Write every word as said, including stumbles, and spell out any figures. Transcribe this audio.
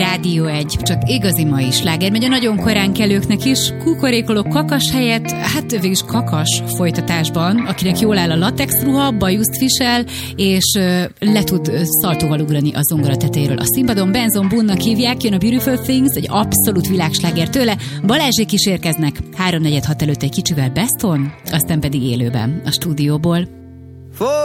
Rádió egy, csak igazi mai sláger megy a nagyon korán kelőknek is, kukorékoló kakas helyett, hát végülis kakas folytatásban, akinek jól áll a latex ruha, bajuszt visel, és uh, le tud szaltóval ugrani a zongora tetejéről a színpadon. Benson Boone-nak hívják, jön a Beautiful Things, egy abszolút világsláger tőle. Balázsék is érkeznek, háromnegyed hat előtt egy kicsivel Beston, aztán pedig élőben a stúdióból.